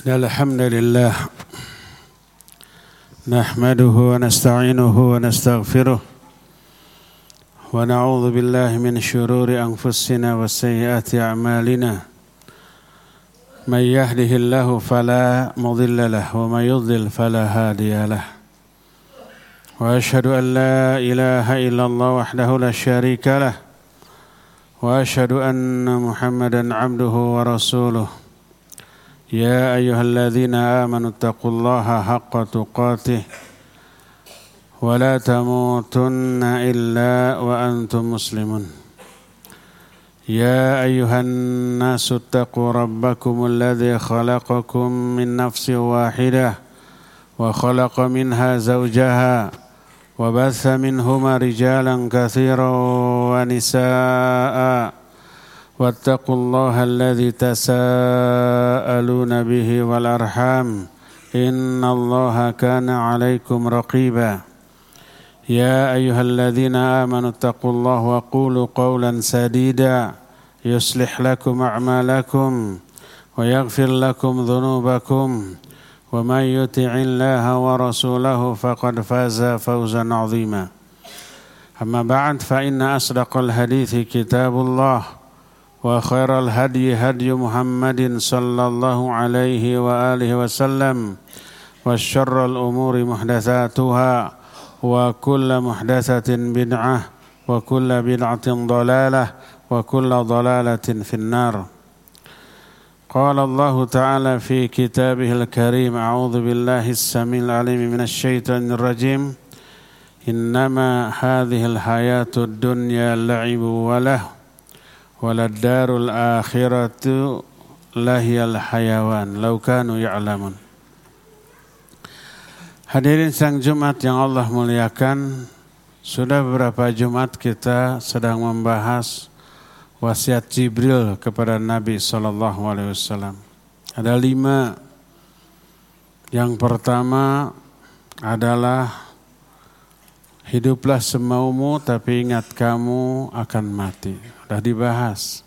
الحمد لله نحمده ونستعينه ونستغفره ونعوذ بالله من شرور أنفسنا وسيئات أعمالنا من يهده الله فلا مضل له ومن يضلل فلا هادي له وأشهد أن لا إله إلا الله وحده لا شريك له وأشهد أن محمدا عبده ورسوله يا أيها الذين آمنوا اتقوا الله حق تقاته ولا تموتن إلا وأنتم مسلمون يا أيها الناس اتقوا ربكم الذي خلقكم من نفس واحدة وخلق منها زوجها وبث منهما رجالا كثيرا ونساء واتقوا الله الذي تساءلون به والأرحام إن الله كان عليكم رقيبا يا أيها الذين آمنوا اتقوا الله وقولوا قولا سديدا يصلح لكم أعمالكم ويغفر لكم ذنوبكم ومن يطع الله ورسوله فقد فاز فوزا عظيما أما بعد فإن أصدق الحديث كتاب الله وخير الهدي هدي محمد صلى الله عليه وآله وسلم وشر الأمور محدثاتها وكل محدثة بدعة وكل بدعة ضلالة وكل ضلالة في النار قال الله تعالى في كتابه الكريم أعوذ بالله السميع العليم من الشيطان الرجيم إنما هذه الحياة الدنيا لعب وله وللدار الآخرة لهي الحيوان law kanu ya'lamun. Hadirin sang Jumat yang Allah muliakan, sudah beberapa Jumat kita sedang membahas wasiat Jibril kepada Nabi SAW. Ada 5. Yang pertama adalah hiduplah semaumu tapi ingat kamu akan mati. Sudah dibahas.